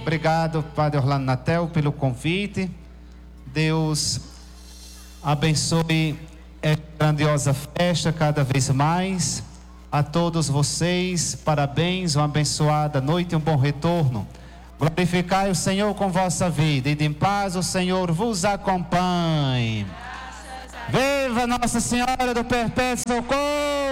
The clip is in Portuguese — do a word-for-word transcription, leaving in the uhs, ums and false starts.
Obrigado, Padre Orlando Natel, pelo convite. Deus abençoe esta grandiosa festa cada vez mais. A todos vocês, parabéns, uma abençoada noite e um bom retorno. Glorificai o Senhor com vossa vida e de paz o Senhor vos acompanhe. Viva Nossa Senhora do Perpétuo Socorro!